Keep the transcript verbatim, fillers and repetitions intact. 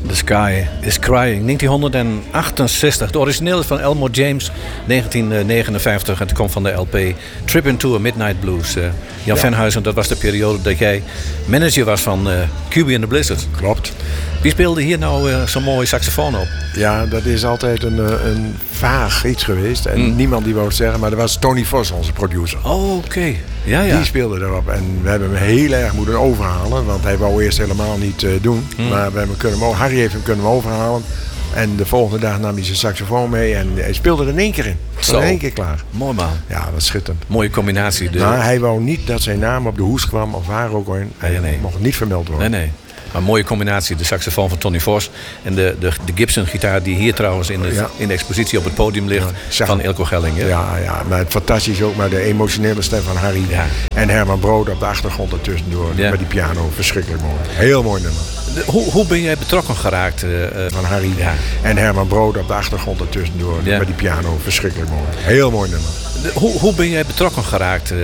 The Sky is Crying, negentien achtenzestig. De origineel is van Elmore James, negentien negenenvijftig. En het komt van de L P Trip into a Midnight Blues. Uh, Jan ja. Venhuizen, dat was de periode dat jij manager was van uh, Q B and the Blizzard. Klopt. Wie speelde hier nou uh, zo'n mooie saxofoon op? Ja, dat is altijd een, een vaag iets geweest. En mm. niemand die wou het zeggen, maar dat was Tony Vos, onze producer. Oh, oké. Okay. Ja, ja. Die speelde erop. En we hebben hem heel erg moeten overhalen. Want hij wou eerst helemaal niet uh, doen. Mm. Maar we hebben kunnen hem, Harry heeft hem kunnen overhalen. En de volgende dag nam hij zijn saxofoon mee. En hij speelde er in één keer in. Zo. In één keer klaar. Mooi man. Ja, dat is schitterend. Mooie combinatie. De... Maar hij wou niet dat zijn naam op de hoes kwam. Of waar ook in. Hij nee, nee. mocht niet vermeld worden. Nee, nee. Maar een mooie combinatie, de saxofoon van Tony Vos en de, de, de Gibson-gitaar die hier trouwens in de, ja. in de expositie op het podium ligt ja, van Ilko Gelling. Hè? Ja, ja, maar het fantastisch ook, maar de emotionele stem van Harry ja. en Herman Brood op de achtergrond ertussendoor ja. met die piano, verschrikkelijk mooi. Heel mooi nummer. De, hoe, hoe ben jij betrokken geraakt? Uh, van Harry ja. en Herman Brood op de achtergrond ertussendoor ja. met die piano, verschrikkelijk mooi. Heel mooi nummer. De, hoe, hoe ben jij betrokken geraakt? Uh,